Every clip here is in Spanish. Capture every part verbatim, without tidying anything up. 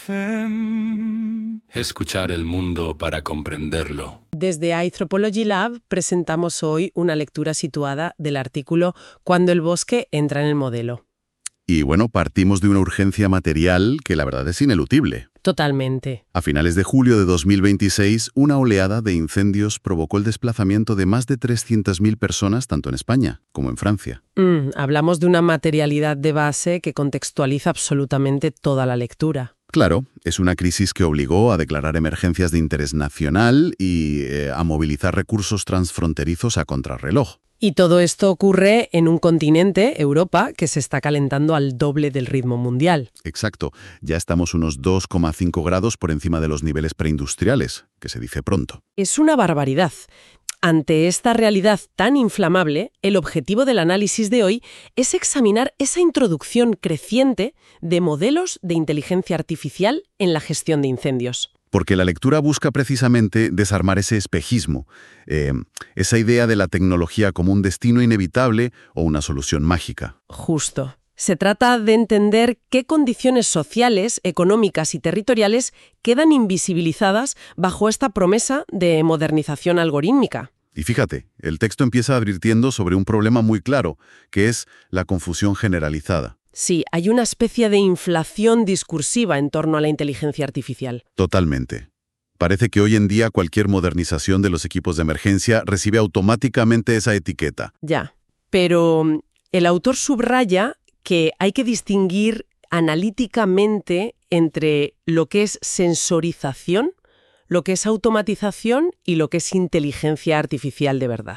Escuchar el mundo para comprenderlo. Desde Anthropology Lab presentamos hoy una lectura situada del artículo Cuando el bosque entra en el modelo. Y bueno, partimos de una urgencia material que la verdad es ineludible. Totalmente. A finales de julio de dos mil veintiséis, una oleada de incendios provocó el desplazamiento de más de trescientas mil personas tanto en España como en Francia. Mm, hablamos de una materialidad de base que contextualiza absolutamente toda la lectura. Claro, es una crisis que obligó a declarar emergencias de interés nacional y eh, a movilizar recursos transfronterizos a contrarreloj. Y todo esto ocurre en un continente, Europa, que se está calentando al doble del ritmo mundial. Exacto. Ya estamos unos dos coma cinco grados por encima de los niveles preindustriales, que se dice pronto. Es una barbaridad. Ante esta realidad tan inflamable, el objetivo del análisis de hoy es examinar esa introducción creciente de modelos de inteligencia artificial en la gestión de incendios. Porque la lectura busca precisamente desarmar ese espejismo, eh, esa idea de la tecnología como un destino inevitable o una solución mágica. Justo. Se trata de entender qué condiciones sociales, económicas y territoriales quedan invisibilizadas bajo esta promesa de modernización algorítmica. Y fíjate, el texto empieza advirtiendo sobre un problema muy claro, que es la confusión generalizada. Sí, hay una especie de inflación discursiva en torno a la inteligencia artificial. Totalmente. Parece que hoy en día cualquier modernización de los equipos de emergencia recibe automáticamente esa etiqueta. Ya, pero el autor subraya que hay que distinguir analíticamente entre lo que es sensorización, lo que es automatización y lo que es inteligencia artificial de verdad.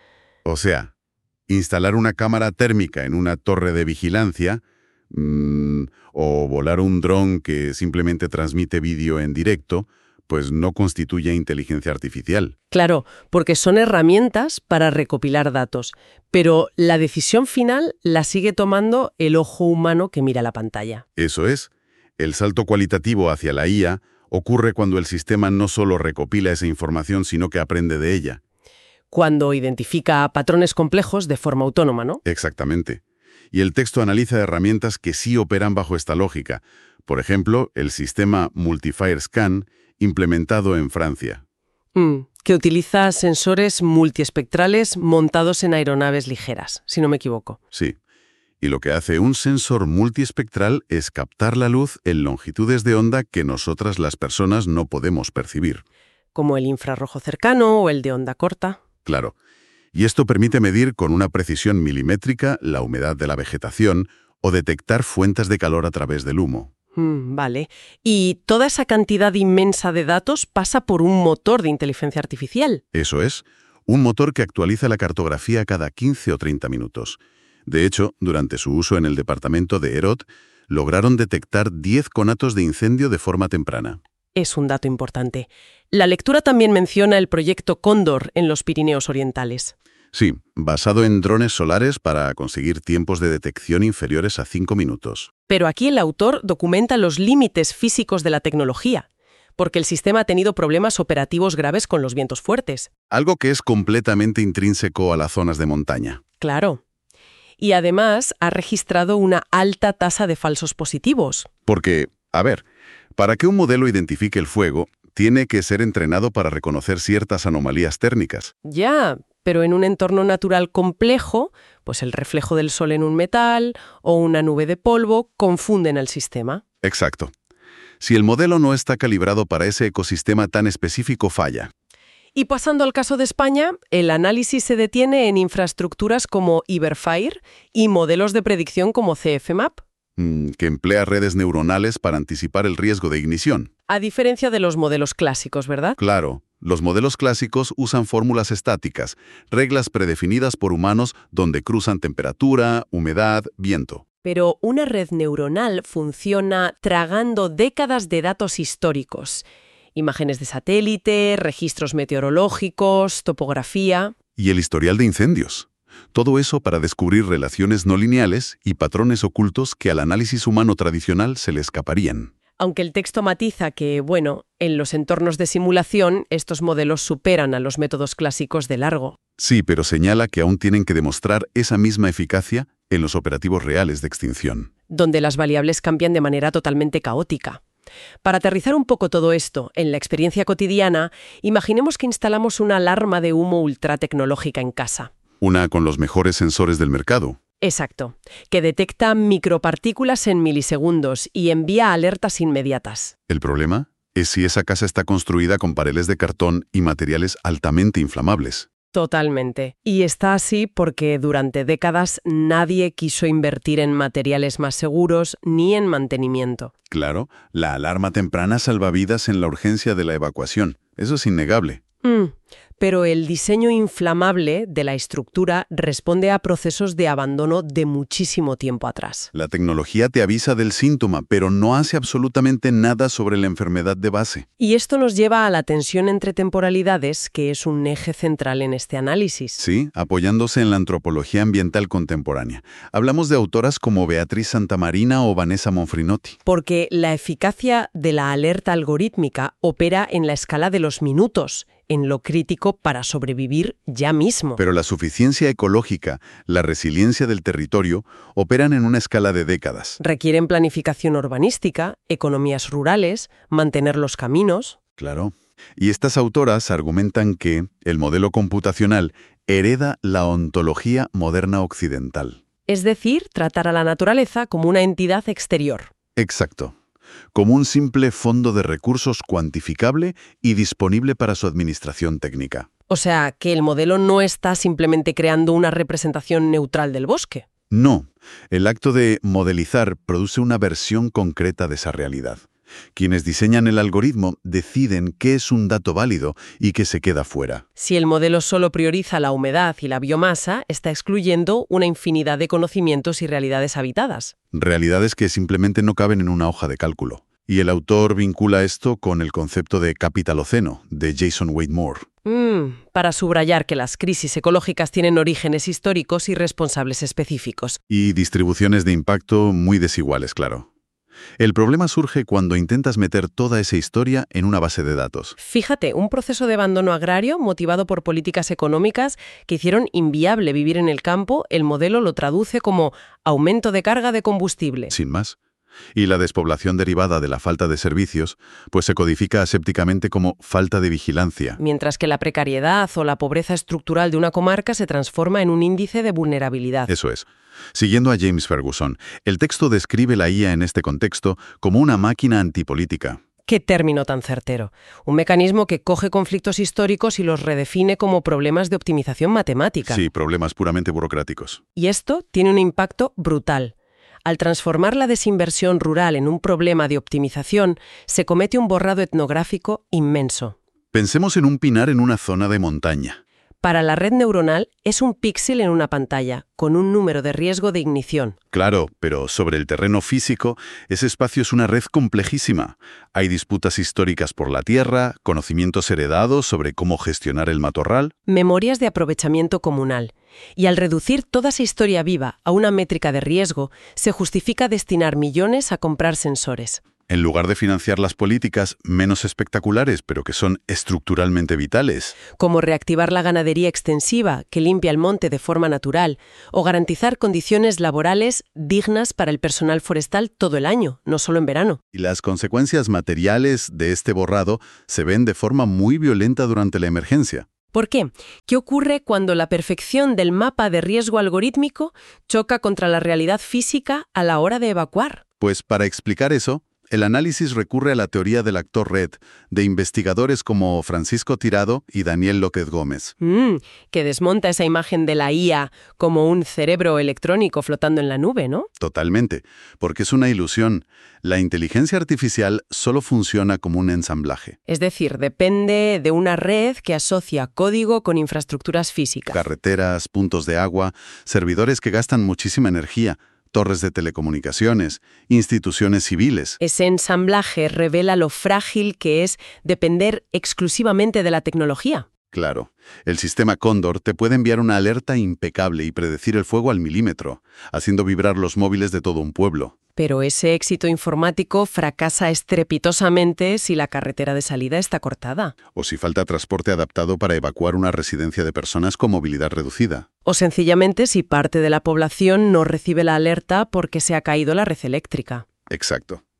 O sea, instalar una cámara térmica en una torre de vigilancia mmm, o volar un dron que simplemente transmite vídeo en directo, pues no constituye inteligencia artificial. Claro, porque son herramientas para recopilar datos, pero la decisión final la sigue tomando el ojo humano que mira la pantalla. Eso es. El salto cualitativo hacia la I A ocurre cuando el sistema no solo recopila esa información, sino que aprende de ella. Cuando identifica patrones complejos de forma autónoma, ¿no? Exactamente. Y el texto analiza herramientas que sí operan bajo esta lógica. Por ejemplo, el sistema Multi-Fire Scan, implementado en Francia. Mm, que utiliza sensores multiespectrales montados en aeronaves ligeras, si no me equivoco. Sí. Y lo que hace un sensor multiespectral es captar la luz en longitudes de onda que nosotras las personas no podemos percibir. Como el infrarrojo cercano o el de onda corta. Claro. Y esto permite medir con una precisión milimétrica la humedad de la vegetación o detectar fuentes de calor a través del humo. Mm, vale. Y toda esa cantidad inmensa de datos pasa por un motor de inteligencia artificial. Eso es. Un motor que actualiza la cartografía cada quince o treinta minutos. De hecho, durante su uso en el departamento de Hérault, lograron detectar diez conatos de incendio de forma temprana. Es un dato importante. La lectura también menciona el proyecto Cóndor en los Pirineos Orientales. Sí, basado en drones solares para conseguir tiempos de detección inferiores a cinco minutos. Pero aquí el autor documenta los límites físicos de la tecnología, porque el sistema ha tenido problemas operativos graves con los vientos fuertes. Algo que es completamente intrínseco a las zonas de montaña. Claro. Y además ha registrado una alta tasa de falsos positivos. Porque, a ver, para que un modelo identifique el fuego, tiene que ser entrenado para reconocer ciertas anomalías térmicas. Ya, pero en un entorno natural complejo, pues el reflejo del sol en un metal o una nube de polvo confunden al sistema. Exacto. Si el modelo no está calibrado para ese ecosistema tan específico, falla. Y pasando al caso de España, el análisis se detiene en infraestructuras como Iberfire y modelos de predicción como C F MAP. Mm, que emplea redes neuronales para anticipar el riesgo de ignición. A diferencia de los modelos clásicos, ¿verdad? Claro. Los modelos clásicos usan fórmulas estáticas, reglas predefinidas por humanos donde cruzan temperatura, humedad, viento. Pero una red neuronal funciona tragando décadas de datos históricos. Imágenes de satélite, registros meteorológicos, topografía. Y el historial de incendios. Todo eso para descubrir relaciones no lineales y patrones ocultos que al análisis humano tradicional se le escaparían. Aunque el texto matiza que, bueno, en los entornos de simulación, estos modelos superan a los métodos clásicos de largo. Sí, pero señala que aún tienen que demostrar esa misma eficacia en los operativos reales de extinción. Donde las variables cambian de manera totalmente caótica. Para aterrizar un poco todo esto en la experiencia cotidiana, imaginemos que instalamos una alarma de humo ultratecnológica en casa. Una con los mejores sensores del mercado. Exacto, que detecta micropartículas en milisegundos y envía alertas inmediatas. El problema es si esa casa está construida con paneles de cartón y materiales altamente inflamables. Totalmente. Y está así porque durante décadas nadie quiso invertir en materiales más seguros ni en mantenimiento. Claro, la alarma temprana salva vidas en la urgencia de la evacuación. Eso es innegable. Mm, pero el diseño inflamable de la estructura responde a procesos de abandono de muchísimo tiempo atrás. La tecnología te avisa del síntoma, pero no hace absolutamente nada sobre la enfermedad de base. Y esto nos lleva a la tensión entre temporalidades, que es un eje central en este análisis. Sí, apoyándose en la antropología ambiental contemporánea. Hablamos de autoras como Beatriz Santamarina o Vanessa Monfrinotti. Porque la eficacia de la alerta algorítmica opera en la escala de los minutos, en lo crítico para sobrevivir ya mismo. Pero la suficiencia ecológica, la resiliencia del territorio, operan en una escala de décadas. Requieren planificación urbanística, economías rurales, mantener los caminos. Claro. Y estas autoras argumentan que el modelo computacional hereda la ontología moderna occidental. Es decir, tratar a la naturaleza como una entidad exterior. Exacto. Como un simple fondo de recursos cuantificable y disponible para su administración técnica. O sea, que el modelo no está simplemente creando una representación neutral del bosque. No, el acto de modelizar produce una versión concreta de esa realidad. Quienes diseñan el algoritmo deciden qué es un dato válido y qué se queda fuera. Si el modelo solo prioriza la humedad y la biomasa, está excluyendo una infinidad de conocimientos y realidades habitadas. Realidades que simplemente no caben en una hoja de cálculo. Y el autor vincula esto con el concepto de capitaloceno, de Jason Wade Moore. Mm, para subrayar que las crisis ecológicas tienen orígenes históricos y responsables específicos. Y distribuciones de impacto muy desiguales, claro. El problema surge cuando intentas meter toda esa historia en una base de datos. Fíjate, un proceso de abandono agrario motivado por políticas económicas que hicieron inviable vivir en el campo, el modelo lo traduce como aumento de carga de combustible. Sin más. Y la despoblación derivada de la falta de servicios, pues se codifica asépticamente como falta de vigilancia. Mientras que la precariedad o la pobreza estructural de una comarca se transforma en un índice de vulnerabilidad. Eso es. Siguiendo a James Ferguson, el texto describe la I A en este contexto como una máquina antipolítica. ¡Qué término tan certero! Un mecanismo que coge conflictos históricos y los redefine como problemas de optimización matemática. Sí, problemas puramente burocráticos. Y esto tiene un impacto brutal. Al transformar la desinversión rural en un problema de optimización, se comete un borrado etnográfico inmenso. Pensemos en un pinar en una zona de montaña. Para la red neuronal es un píxel en una pantalla, con un número de riesgo de ignición. Claro, pero sobre el terreno físico, ese espacio es una red complejísima. Hay disputas históricas por la tierra, conocimientos heredados sobre cómo gestionar el matorral. Memorias de aprovechamiento comunal. Y al reducir toda esa historia viva a una métrica de riesgo, se justifica destinar millones a comprar sensores. En lugar de financiar las políticas menos espectaculares, pero que son estructuralmente vitales. Como reactivar la ganadería extensiva, que limpia el monte de forma natural, o garantizar condiciones laborales dignas para el personal forestal todo el año, no solo en verano. Y las consecuencias materiales de este borrado se ven de forma muy violenta durante la emergencia. ¿Por qué? ¿Qué ocurre cuando la perfección del mapa de riesgo algorítmico choca contra la realidad física a la hora de evacuar? Pues para explicar eso, el análisis recurre a la teoría del actor red, de investigadores como Francisco Tirado y Daniel López Gómez. Mm, que desmonta esa imagen de la I A como un cerebro electrónico flotando en la nube, ¿no? Totalmente, porque es una ilusión. La inteligencia artificial solo funciona como un ensamblaje. Es decir, depende de una red que asocia código con infraestructuras físicas. Carreteras, puntos de agua, servidores que gastan muchísima energía, torres de telecomunicaciones, instituciones civiles. Ese ensamblaje revela lo frágil que es depender exclusivamente de la tecnología. Claro. El sistema Cóndor te puede enviar una alerta impecable y predecir el fuego al milímetro, haciendo vibrar los móviles de todo un pueblo. Pero ese éxito informático fracasa estrepitosamente si la carretera de salida está cortada. O si falta transporte adaptado para evacuar una residencia de personas con movilidad reducida. O sencillamente si parte de la población no recibe la alerta porque se ha caído la red eléctrica. Exacto.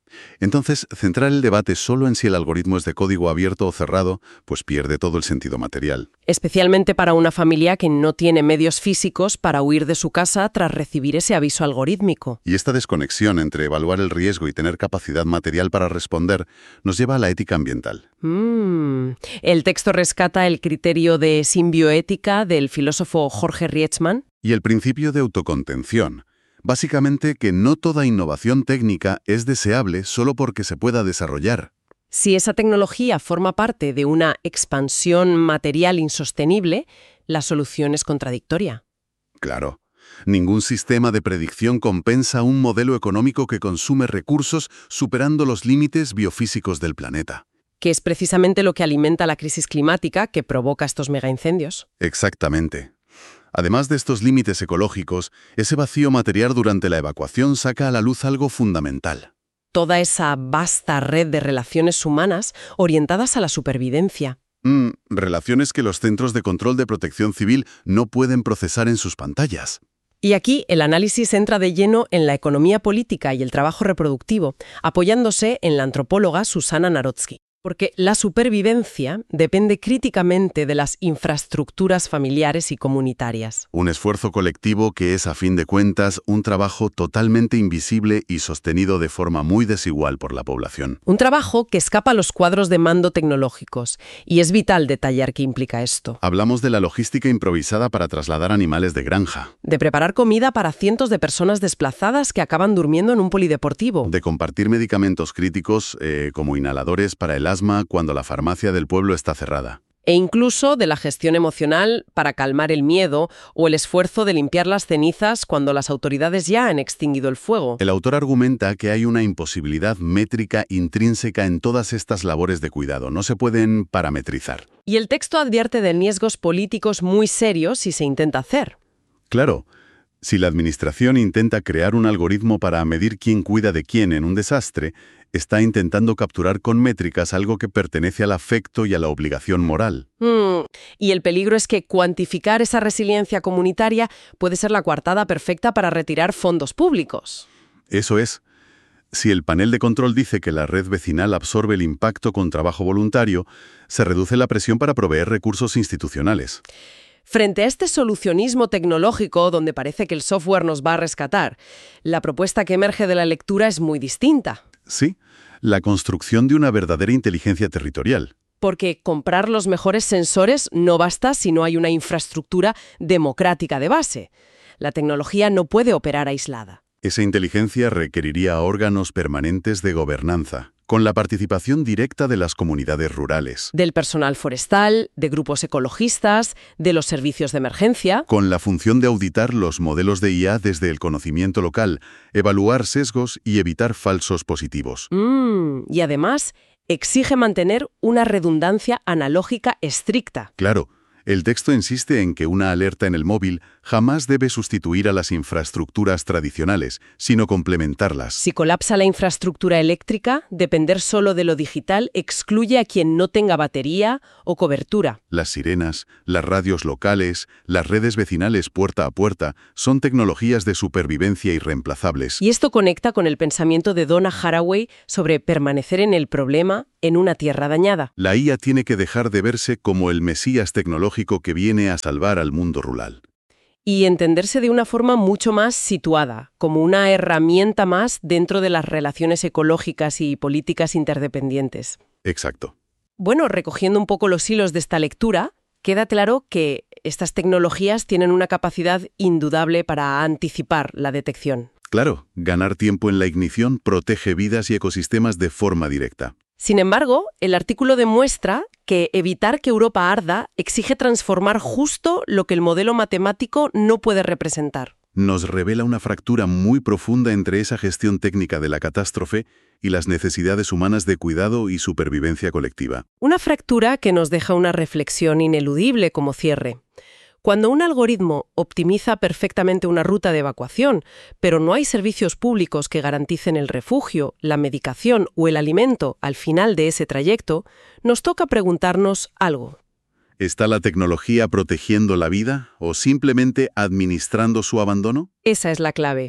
Entonces, centrar el debate solo en si el algoritmo es de código abierto o cerrado, pues pierde todo el sentido material. Especialmente para una familia que no tiene medios físicos para huir de su casa tras recibir ese aviso algorítmico. Y esta desconexión entre evaluar el riesgo y tener capacidad material para responder nos lleva a la ética ambiental. Mm. El texto rescata el criterio de simbioética del filósofo Jorge Rietzmann. Y el principio de autocontención. Básicamente que no toda innovación técnica es deseable solo porque se pueda desarrollar. Si esa tecnología forma parte de una expansión material insostenible, la solución es contradictoria. Claro. Ningún sistema de predicción compensa un modelo económico que consume recursos superando los límites biofísicos del planeta. Que es precisamente lo que alimenta la crisis climática que provoca estos megaincendios. Exactamente. Además de estos límites ecológicos, ese vacío material durante la evacuación saca a la luz algo fundamental. Toda esa vasta red de relaciones humanas orientadas a la supervivencia. Mm, relaciones que los centros de control de protección civil no pueden procesar en sus pantallas. Y aquí el análisis entra de lleno en la economía política y el trabajo reproductivo, apoyándose en la antropóloga Susana Narodsky. Porque la supervivencia depende críticamente de las infraestructuras familiares y comunitarias. Un esfuerzo colectivo que es, a fin de cuentas, un trabajo totalmente invisible y sostenido de forma muy desigual por la población. Un trabajo que escapa a los cuadros de mando tecnológicos, y es vital detallar qué implica esto. Hablamos de la logística improvisada para trasladar animales de granja. De preparar comida para cientos de personas desplazadas que acaban durmiendo en un polideportivo. De compartir medicamentos críticos eh, como inhaladores para el asma cuando la farmacia del pueblo está cerrada. E incluso de la gestión emocional para calmar el miedo o el esfuerzo de limpiar las cenizas cuando las autoridades ya han extinguido el fuego. El autor argumenta que hay una imposibilidad métrica intrínseca en todas estas labores de cuidado. No se pueden parametrizar. Y el texto advierte de riesgos políticos muy serios si se intenta hacer. Claro. Si la administración intenta crear un algoritmo para medir quién cuida de quién en un desastre, está intentando capturar con métricas algo que pertenece al afecto y a la obligación moral. Mm, y el peligro es que cuantificar esa resiliencia comunitaria puede ser la coartada perfecta para retirar fondos públicos. Eso es. Si el panel de control dice que la red vecinal absorbe el impacto con trabajo voluntario, se reduce la presión para proveer recursos institucionales. Frente a este solucionismo tecnológico donde parece que el software nos va a rescatar, la propuesta que emerge de la lectura es muy distinta. Sí, la construcción de una verdadera inteligencia territorial. Porque comprar los mejores sensores no basta si no hay una infraestructura democrática de base. La tecnología no puede operar aislada. Esa inteligencia requeriría órganos permanentes de gobernanza, con la participación directa de las comunidades rurales. Del personal forestal, de grupos ecologistas, de los servicios de emergencia. Con la función de auditar los modelos de I A desde el conocimiento local, evaluar sesgos y evitar falsos positivos. Mm, y además, exige mantener una redundancia analógica estricta. Claro. El texto insiste en que una alerta en el móvil jamás debe sustituir a las infraestructuras tradicionales, sino complementarlas. Si colapsa la infraestructura eléctrica, depender solo de lo digital excluye a quien no tenga batería o cobertura. Las sirenas, las radios locales, las redes vecinales puerta a puerta son tecnologías de supervivencia irreemplazables. Y esto conecta con el pensamiento de Donna Haraway sobre permanecer en el problema en una tierra dañada. La I A tiene que dejar de verse como el mesías tecnológico que viene a salvar al mundo rural. Y entenderse de una forma mucho más situada, como una herramienta más dentro de las relaciones ecológicas y políticas interdependientes. Exacto. Bueno, recogiendo un poco los hilos de esta lectura, queda claro que estas tecnologías tienen una capacidad indudable para anticipar la detección. Claro, ganar tiempo en la ignición protege vidas y ecosistemas de forma directa. Sin embargo, el artículo demuestra que evitar que Europa arda exige transformar justo lo que el modelo matemático no puede representar. Nos revela una fractura muy profunda entre esa gestión técnica de la catástrofe y las necesidades humanas de cuidado y supervivencia colectiva. Una fractura que nos deja una reflexión ineludible como cierre. Cuando un algoritmo optimiza perfectamente una ruta de evacuación, pero no hay servicios públicos que garanticen el refugio, la medicación o el alimento al final de ese trayecto, nos toca preguntarnos algo. ¿Está la tecnología protegiendo la vida o simplemente administrando su abandono? Esa es la clave.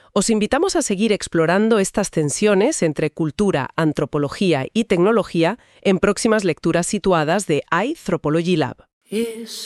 Os invitamos a seguir explorando estas tensiones entre cultura, antropología y tecnología en próximas lecturas situadas de iThropology Lab.